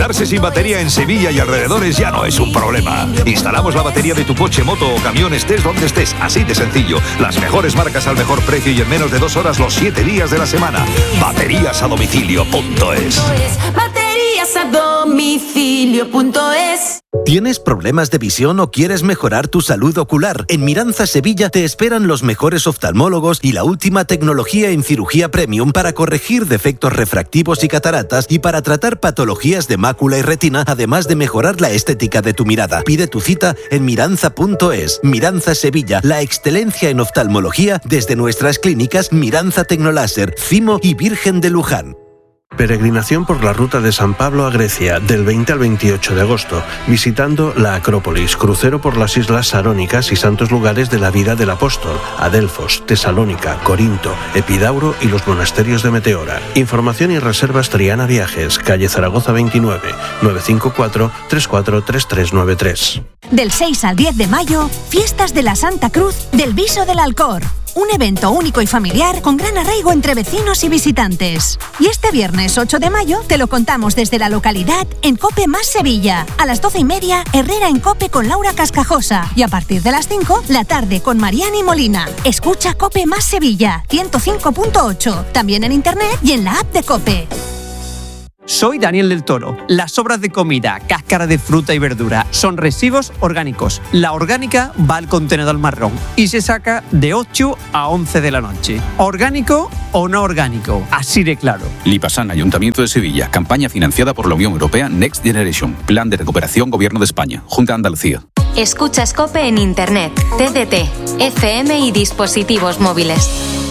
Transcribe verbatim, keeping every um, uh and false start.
Quedarse sin batería en Sevilla y alrededores ya no es un problema. Instalamos la batería de tu coche, moto o camión estés donde estés, así de sencillo. Las mejores marcas al mejor precio y en menos de dos horas los siete días de la semana. Baterías a domicilio punto es. Baterías a domicilio punto es. ¿Tienes problemas de visión o quieres mejorar tu salud ocular? En Miranza Sevilla te esperan los mejores oftalmólogos y la última tecnología en cirugía premium para corregir defectos refractivos y cataratas y para tratar patologías de mácula y retina, además de mejorar la estética de tu mirada. Pide tu cita en miranza punto es. Miranza Sevilla, la excelencia en oftalmología desde nuestras clínicas Miranza Tecnoláser, Cimo y Virgen de Luján. Peregrinación por la ruta de San Pablo a Grecia, del veinte al veintiocho de agosto, visitando la Acrópolis, crucero por las islas Sarónicas y santos lugares de la vida del apóstol, a Delfos, Tesalónica, Corinto, Epidauro y los monasterios de Meteora. Información y reservas Triana Viajes, calle Zaragoza veintinueve, nueve cinco cuatro, tres cuatro tres tres nueve tres. Del seis al diez de mayo, Fiestas de la Santa Cruz del Viso del Alcor. Un evento único y familiar con gran arraigo entre vecinos y visitantes. Y este viernes ocho de mayo te lo contamos desde la localidad en COPE más Sevilla. A las doce y media, Herrera en COPE con Laura Cascajosa. Y a partir de las cinco, la tarde con Mariani Molina. Escucha COPE más Sevilla, ciento cinco punto ocho. También en internet y en la app de COPE. Soy Daniel del Toro. Las sobras de comida, cáscara de fruta y verdura son residuos orgánicos. La orgánica va al contenedor marrón y se saca de ocho a once de la noche. ¿Orgánico o no orgánico? Así de claro. Lipasan, Ayuntamiento de Sevilla. Campaña financiada por la Unión Europea Next Generation. Plan de recuperación Gobierno de España. Junta de Andalucía. Escuchas COPE en internet, T D T, F M y dispositivos móviles.